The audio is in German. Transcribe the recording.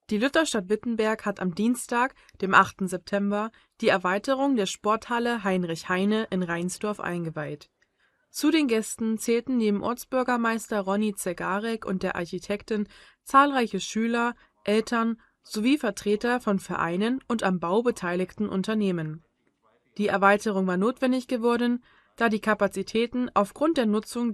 Die Lutherstadt Wittenberg hat am Dienstag, dem 8. September, die Erweiterung der Sporthalle Heinrich Heine in Reinsdorf eingeweiht. Zu den Gästen zählten neben Ortsbürgermeister Ronny Zegarek und der Architektin zahlreiche Schüler, Eltern sowie Vertreter von Vereinen und am Bau beteiligten Unternehmen. Die Erweiterung war notwendig geworden, da die Kapazitäten aufgrund der Nutzung